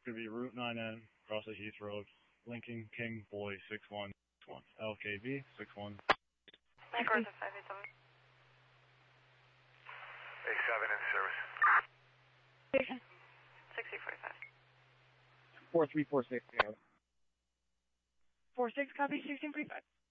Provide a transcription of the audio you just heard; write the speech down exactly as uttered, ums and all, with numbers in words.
Could be Route nine N, across the Heath Road, Lincoln King Boy six one six one, L K V six one. Mike Arthur five eight seven. A seven in service. Station. six eight forty-five. four three four six. four six, copy, sixteen forty-five.